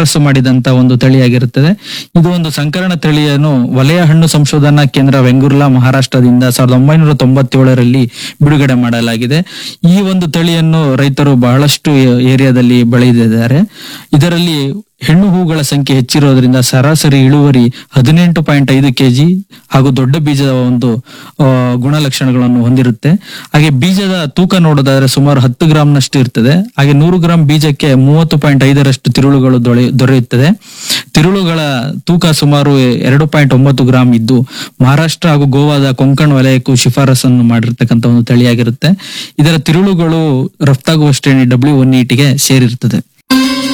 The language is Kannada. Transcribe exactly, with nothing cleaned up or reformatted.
ಶಿಫಾರಸು ಮಾಡಿದಂತ ಒಂದು ತಳಿಯಾಗಿರುತ್ತದೆ. ಇದು ಒಂದು ಸಂಕರಣ ತಳಿಯನ್ನು ವಲಯ ಹಣ್ಣು ಸಂಶೋಧನಾ ಕೇಂದ್ರ ವೆಂಗುರ್ಲಾ ಮಹಾರಾಷ್ಟ್ರದಿಂದ ಸಾವಿರದ ಒಂಬೈನೂರ ತೊಂಬತ್ತೇಳರಲ್ಲಿ ಬಿಡುಗಡೆ ಮಾಡಲಾಗಿದೆ. ಈ ಒಂದು ತಳಿಯನ್ನು ರೈತರು ಬಹಳಷ್ಟು ಏರಿಯಾದಲ್ಲಿ ಬೆಳೆದಿದ್ದಾರೆ. ಇದರಲ್ಲಿ ಹೆಣ್ಣು ಹೂಗಳ ಸಂಖ್ಯೆ ಹೆಚ್ಚಿರೋದ್ರಿಂದ ಸರಾಸರಿ ಇಳುವರಿ ಹದಿನೆಂಟು ಪಾಯಿಂಟ್ ಐದು ಕೆಜಿ ಹಾಗೂ ದೊಡ್ಡ ಬೀಜದ ಒಂದು ಗುಣಲಕ್ಷಣಗಳನ್ನು ಹೊಂದಿರುತ್ತೆ. ಹಾಗೆ ಬೀಜದ ತೂಕ ನೋಡೋದಾದ್ರೆ ಸುಮಾರು ಹತ್ತು ಗ್ರಾಂನಷ್ಟು ಇರ್ತದೆ. ಹಾಗೆ ನೂರು ಗ್ರಾಂ ಬೀಜಕ್ಕೆ ಮೂವತ್ತು ಪಾಯಿಂಟ್ ಐದರಷ್ಟು ತಿರುಳುಗಳು ದೊಳೆ ದೊರೆಯುತ್ತದೆ. ತಿರುಳುಗಳ ತೂಕ ಸುಮಾರು ಎರಡು ಪಾಯಿಂಟ್ ಒಂಬತ್ತು ಗ್ರಾಂ ಇದ್ದು ಮಹಾರಾಷ್ಟ್ರ ಹಾಗೂ ಗೋವಾದ ಕೊಂಕಣ್ ವಲಯಕ್ಕೂ ಶಿಫಾರಸನ್ನು ಮಾಡಿರ್ತಕ್ಕಂಥ ಒಂದು ತಳಿಯಾಗಿರುತ್ತೆ. ಇದರ ತಿರುಳುಗಳು ರಫ್ತಾಗುವ ಶ್ರೇಣಿ ಡಬ್ಲ್ಯೂ ಒನ್ ಏಟಿಗೆ ಸೇರಿರ್ತದೆ.